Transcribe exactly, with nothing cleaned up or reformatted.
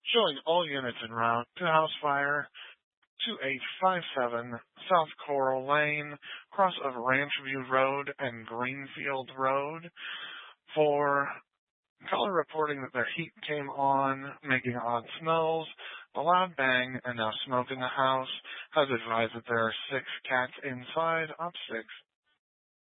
Showing all units en route to house fire two eight five seven South Coral Lane, cross of Ranch View Road and Greenfield Road. For caller reporting that their heat came on, making odd smells, a loud bang, and now smoke in the house, has advised that there are six cats inside, op six